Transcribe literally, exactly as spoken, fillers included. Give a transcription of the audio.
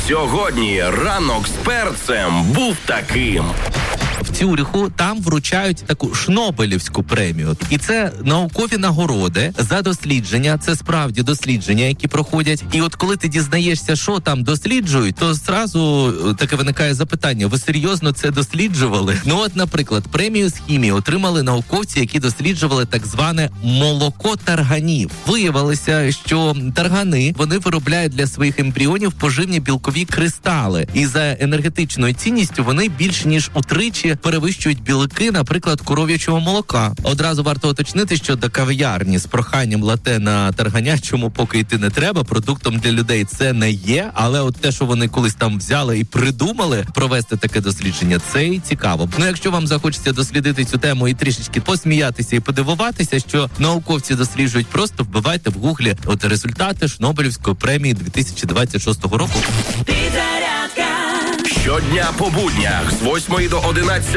Сьогодні ранок з перцем був таким. В Цюриху там вручають таку шнобелівську премію. І це наукові нагороди за дослідження. Це справді дослідження, які проходять. І от коли ти дізнаєшся, що там досліджують, то зразу таке виникає запитання: ви серйозно це досліджували? Ну от, наприклад, премію з хімії отримали науковці, які досліджували так зване молоко тарганів. Виявилося, що таргани, вони виробляють для своїх ембріонів поживні білкові кристали. І за енергетичною цінністю вони більш ніж утричі перевищують білки, наприклад, коров'ячого молока. Одразу варто уточнити, що до кав'ярні з проханням лате на тарганячому поки йти не треба. Продуктом для людей це не є, але от те, що вони колись там взяли і придумали провести таке дослідження, це і цікаво. Ну, якщо вам захочеться дослідити цю тему і трішечки посміятися і подивуватися, що науковці досліджують, просто вбивайте в гуглі от результати Шнобелівської премії дві тисячі двадцять шостого року. Щодня по буднях з восьмої до одинадцятої